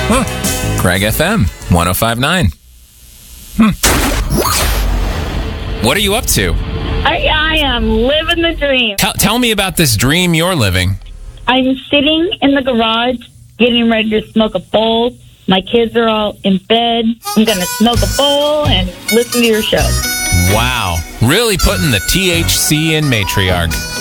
Craig FM 105.9. What are you up to? I am living the dream. Tell me about this dream you're living. I'm sitting in the garage getting ready to smoke a bowl. My kids are all in bed. I'm going to smoke a bowl and listen to your show. Wow. Really putting the THC in matriarch.